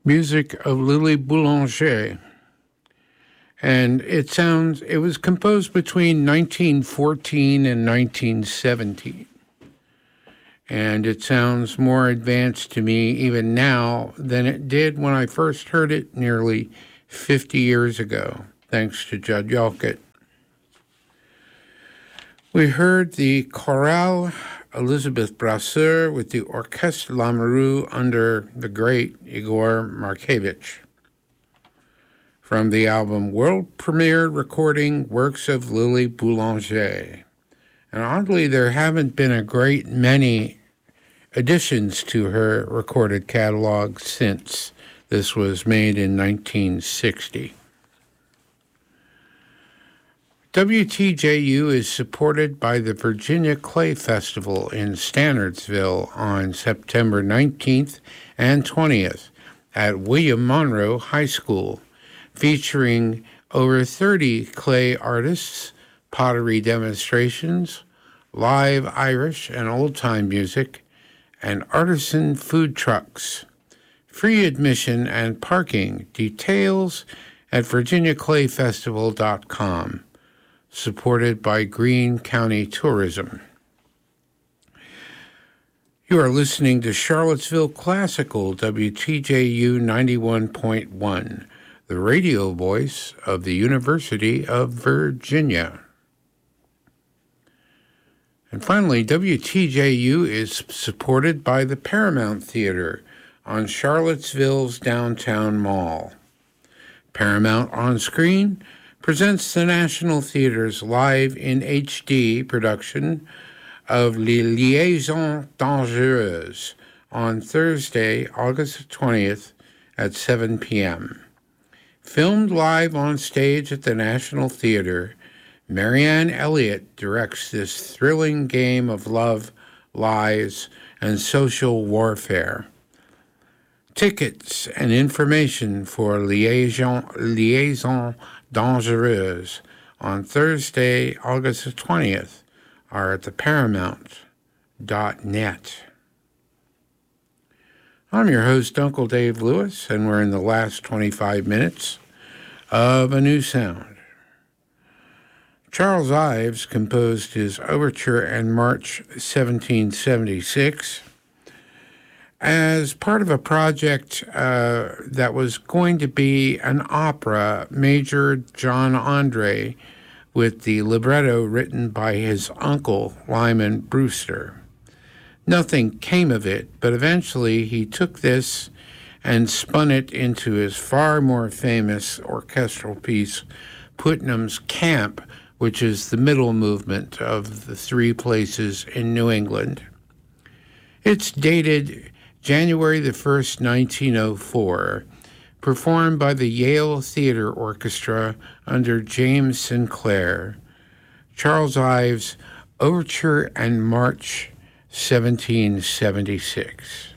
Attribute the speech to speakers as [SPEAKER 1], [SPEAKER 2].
[SPEAKER 1] Music of Lily Boulanger. And it was composed between 1914 and 1917. And it sounds more advanced to me even now than it did when I first heard it nearly 50 years ago, thanks to Judd Yolkett. We heard the chorale Elizabeth Brasseur with the Orchestre Lamoureux under the great Igor Markevich from the album World Premiere Recording Works of Lily Boulanger. And oddly, there haven't been a great many additions to her recorded catalog since this was made in 1960. WTJU is supported by the Virginia Clay Festival in Stanardsville on September 19th and 20th at William Monroe High School, featuring over 30 clay artists, pottery demonstrations, live Irish and old-time music, and artisan food trucks. Free admission and parking. Details at virginiaclayfestival.com. Supported by Greene County Tourism. You are listening to Charlottesville Classical, WTJU 91.1, the radio voice of the University of Virginia. And finally, WTJU is supported by the Paramount Theater on Charlottesville's downtown mall. Paramount On Screen presents the National Theater's live in HD production of Les Liaisons Dangereuses on Thursday, August 20th at 7 p.m. Filmed live on stage at the National Theater, Marianne Elliott directs this thrilling game of love, lies, and social warfare. Tickets and information for Liaisons Dangereuses on Thursday, August 20th are at theparamount.net. I'm your host, Uncle Dave Lewis, and we're in the last 25 minutes of A New Sound. Charles Ives composed his overture in March 1776 as part of a project that was going to be an opera, Major John Andre, with the libretto written by his uncle, Lyman Brewster. Nothing came of it, but eventually he took this and spun it into his far more famous orchestral piece, Putnam's Camp, which is the middle movement of the three places in New England. It's dated January the 1st, 1904, performed by the Yale Theater Orchestra under James Sinclair. Charles Ives, Overture and March, 1776.